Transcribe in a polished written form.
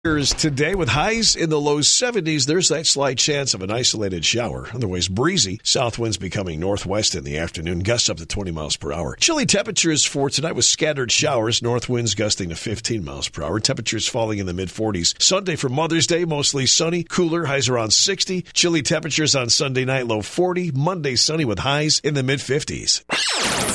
Today with highs in the low 70s, there's that slight chance of an isolated shower. Otherwise breezy. South winds becoming northwest in the afternoon, gusts up to 20 miles per hour. Chilly temperatures for tonight with scattered showers, north winds gusting to 15 miles per hour. Temperatures falling in the mid-40s. Sunday for Mother's Day, mostly sunny, cooler, highs around 60. Chilly temperatures on Sunday night, low 40. Monday sunny with highs in the mid-50s.